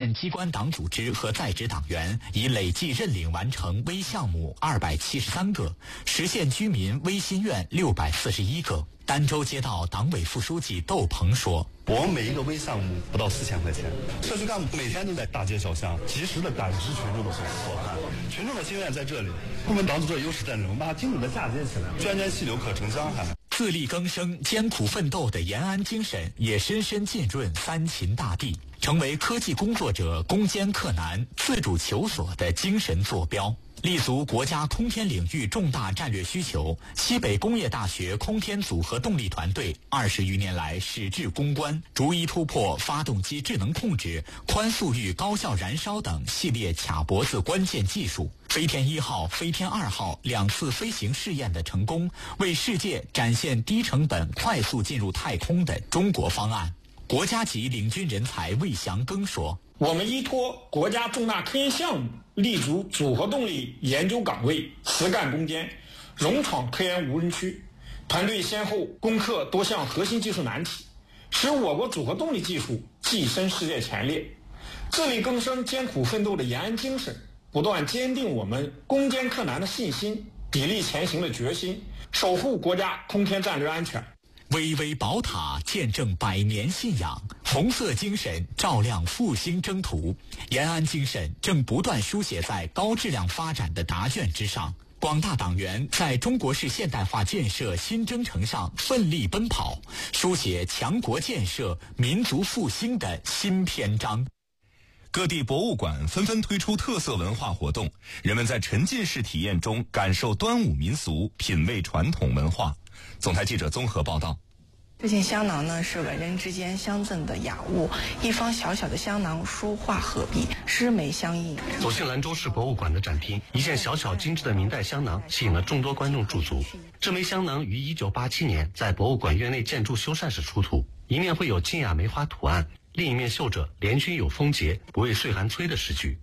县机关党组织和在职党员已累计认领完成微项目273个，实现居民微心愿641个。儋州街道党委副书记窦鹏说：“ 我们每一个微项目不到4000块钱，社区干部每天都在大街小巷及时的感知群众的所盼，群众的心愿在这里。我们党组织优势在这里，我们把它精准的嫁接起来，涓涓细流可成江海。” 自力更生、艰苦奋斗的延安精神也深深浸润三秦大地，成为科技工作者攻坚克难、自主求索的精神坐标。立足国家空天领域重大战略需求，西北工业大学空天组合动力团队20余年来矢志攻关，逐一突破发动机智能控制、宽速域高效燃烧等系列卡脖子关键技术。飞天1号、飞天2号2次飞行试验的成功，为世界展现低成本、快速进入太空的中国方案。国家级领军人才魏祥庚说：“ 我们依托国家重大科研项目，立足组合动力研究岗位，实干攻坚，勇闯科研无人区。团队先后攻克多项核心技术难题，使我国组合动力技术跻身世界前列。自力更生、艰苦奋斗的延安精神，不断坚定我们攻坚克难的信心，砥砺前行的决心，守护国家空天战略安全。” 巍巍宝塔见证100年信仰，红色精神照亮复兴征途。延安精神正不断书写在高质量发展的答卷之上。广大党员在中国式现代化建设新征程上奋力奔跑，书写强国建设、民族复兴的新篇章。 各地博物馆纷纷推出特色文化活动，人们在沉浸式体验中感受端午民俗，品味传统文化。总台记者综合报道。 这件香囊呢，是文人之间相赠的雅物，一方小小的香囊，书画合璧，诗眉相映。 走进兰州市博物馆的展厅，一件小巧精致的明代香囊吸引了众多观众驻足。这枚香囊于1987年在博物馆院内建筑修缮时出土，一面绘有金雅梅花图案，另一面绣着“联军有风节，不畏岁寒催”的诗句。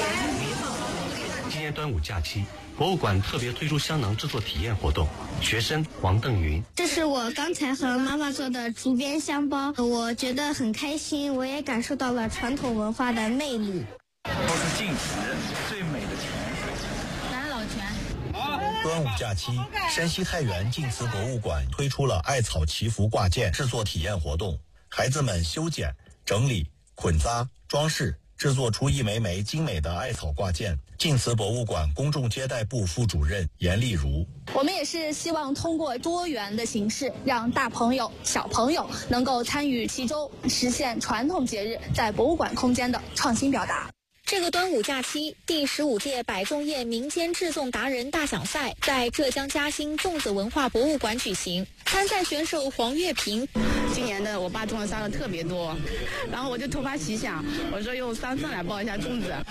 今年端午假期，博物馆特别推出香囊制作体验活动。学生王邓云： 这是我刚才和妈妈做的竹编香包，我觉得很开心，我也感受到了传统文化的魅力。 都是晋祠最美的泉水。 南老泉。 端午假期，山西太原晋祠博物馆推出了艾草祈福挂件制作体验活动，孩子们修剪、整理、捆扎、装饰，制作出一枚枚精美的艾草挂件。晋祠博物馆公众接待部副主任严丽如： 我们也是希望通过多元的形式，让大朋友、小朋友能够参与其中，实现传统节日在博物馆空间的创新表达。 这个端午假期，第15届百粽叶民间制粽达人大奖赛在浙江嘉兴粽子文化博物馆举行。参赛选手黄月平： 今年的我爸种的沙子特别多，然后我就突发奇想，我说用3份来包一下粽子。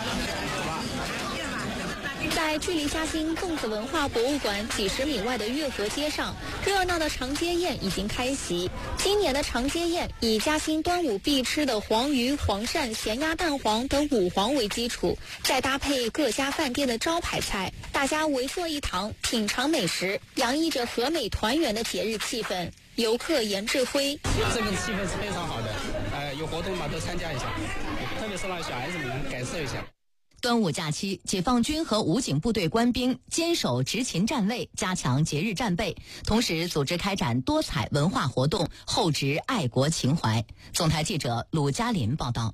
在距离嘉兴粽子文化博物馆几十米外的月河街上，热闹的长街宴已经开席。今年的长街宴以嘉兴端午必吃的黄鱼、黄鳝、咸鸭蛋黄等五黄为基础，再搭配各家饭店的招牌菜，大家围坐一堂，品尝美食，洋溢着和美团圆的节日气氛。游客严志辉： 这个气氛是非常好的，有活动嘛都参加一下，特别是让小孩子们感受一下。 端午假期，解放军和武警部队官兵坚守执勤站位，加强节日战备，同时组织开展多彩文化活动，厚植爱国情怀。总台记者鲁嘉林报道。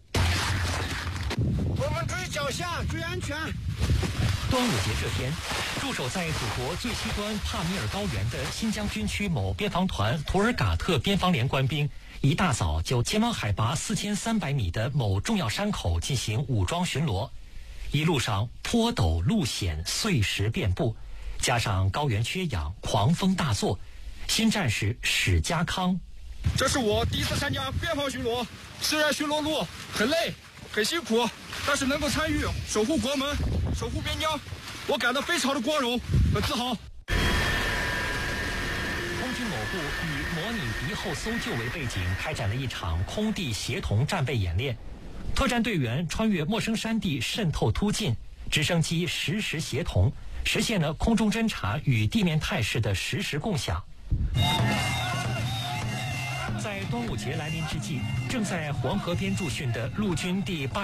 我们注意脚下，注意安全。 端午节这天，驻守在祖国最西端帕米尔高原的新疆军区某边防团图尔嘎特边防连官兵一大早就前往海拔4300米的某重要山口进行武装巡逻，一路上坡陡路险，碎石遍布，加上高原缺氧，狂风大作。新战士史家康： 这是我第一次参加边防巡逻，虽然巡逻路很累很辛苦，但是能够参与守护国门、守护边疆，我感到非常的光荣和自豪。 空军某部以模拟敌后搜救为背景，开展了一场空地协同战备演练。特战队员穿越陌生山地，渗透突进，直升机实时协同，实现了空中侦察与地面态势的实时共享。在端午节来临之际，正在黄河边驻训的陆军第8